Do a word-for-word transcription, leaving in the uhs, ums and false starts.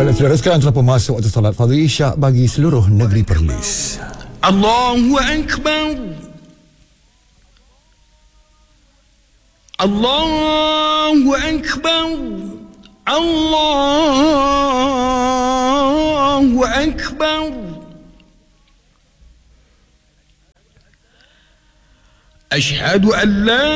Baiklah, saudara sekarang telah masuk waktu salat fardu Isyak bagi seluruh negeri Perlis. Allahu Akbar. Allahu Akbar. Allahu Akbar. Ashhadu an la